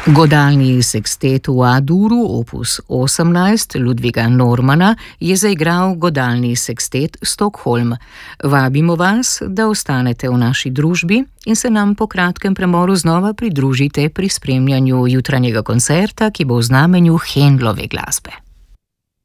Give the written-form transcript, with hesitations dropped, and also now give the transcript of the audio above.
Godalni sekstet v A-duru opus 18 Ludviga Normana je zaigral godalni sekstet Stockholm. Vabimo vas, da ostanete v naši družbi in se nam po kratkem premoru znova pridružite pri spremljanju jutranjega koncerta, ki bo v znamenju Händlove glasbe.